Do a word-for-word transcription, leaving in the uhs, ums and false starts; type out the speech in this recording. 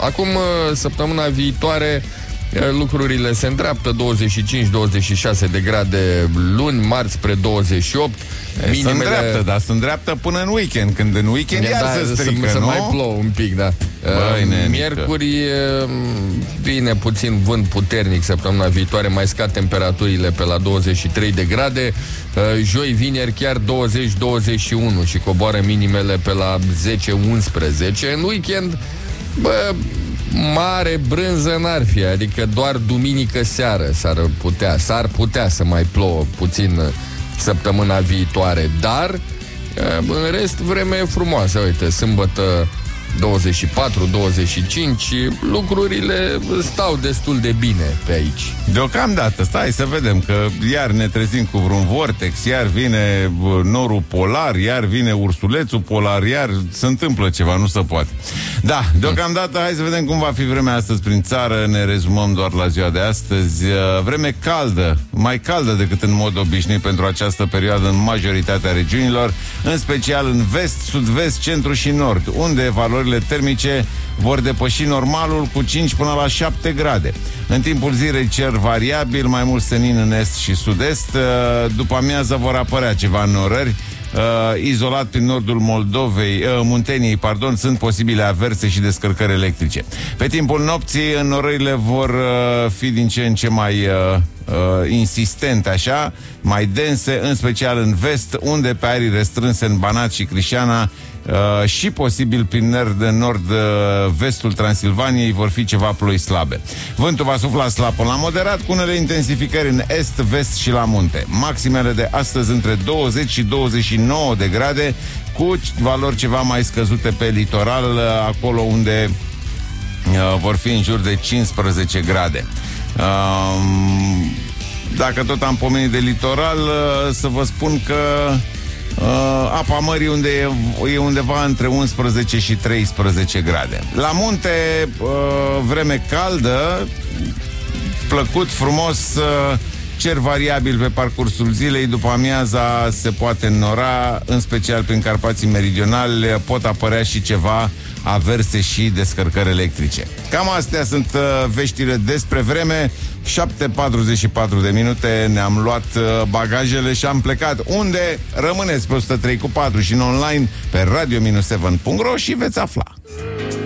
Acum, săptămâna viitoare, lucrurile se îndreaptă, douăzeci și cinci douăzeci și șase de grade luni, marți spre douăzeci și opt. Minimele... Se îndreaptă, dar se îndreaptă până în weekend, când în weekend iar da, se strică, să, nu? să mai plouă un pic, da. Băi, Miercuri vine puțin vânt puternic săptămâna viitoare, mai scad temperaturile pe la douăzeci și trei de grade. Joi, vineri chiar douăzeci douăzeci și unu și coboară minimele pe la zece unsprezece. În weekend, bă, mare brânză n-ar fi, adică doar duminică seară s-ar putea, s-ar putea să mai plouă puțin săptămâna viitoare, dar în rest vreme frumoasă. Uite, sâmbătă douăzeci și patru douăzeci și cinci, lucrurile stau destul de bine pe aici. Deocamdată, stai să vedem, că iar ne trezim cu vreun vortex, iar vine norul polar, iar vine ursulețul polar, iar se întâmplă ceva, nu se poate. Da, deocamdată hai să vedem cum va fi vremea astăzi prin țară. Ne rezumăm doar la ziua de astăzi. Vreme caldă, mai caldă decât în mod obișnuit pentru această perioadă în majoritatea regiunilor, în special în vest, sud-vest, centru și nord, unde valorile termice vor depăși normalul cu cinci până la șapte grade. În timpul zilei cer variabil, mai mult senin în est și sud-est. După amiază vor apărea ceva înnorări. Uh, izolat prin nordul Moldovei, uh, Munteniei, pardon, sunt posibile averse și descărcări electrice. Pe timpul nopții, înnorările vor uh, fi din ce în ce mai uh, uh, insistente, așa, mai dense, în special în vest, unde pe arii restrânse în Banat și Crișana Uh, și posibil prin nord, nord-vestul uh, Transilvaniei vor fi ceva ploi slabe. Vântul va sufla slab până la moderat, cu unele intensificări în est, vest și la munte. Maximele de astăzi între douăzeci și douăzeci și nouă de grade, cu valori ceva mai scăzute pe litoral, uh, acolo unde uh, vor fi în jur de cincisprezece grade. Uh, dacă tot am pomenit de litoral, uh, să vă spun că Uh, apa mării unde e, e undeva între unsprezece și treisprezece grade. La munte, uh, vreme caldă, plăcut, frumos, uh, cer variabil pe parcursul zilei. După amiaza se poate înnora, în special prin Carpații meridionali pot apărea și ceva averse și descărcări electrice. Cam astea sunt uh, veștile despre vreme. Șapte patruzeci și patru de minute, ne-am luat uh, bagajele și am plecat. Unde? Rămâneți pe o sută trei cu patru și în online pe radio șapte punct ro și veți afla.